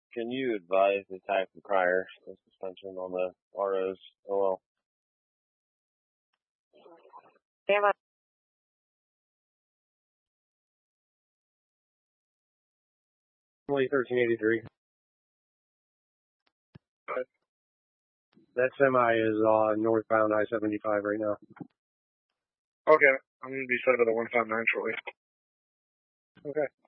Can you advise the type of prior suspension on the ROs? Oh, well. Stand by. Only 1383. That semi is northbound I-75 right now. Okay, I'm going to be set up at the 159 shortly. Okay.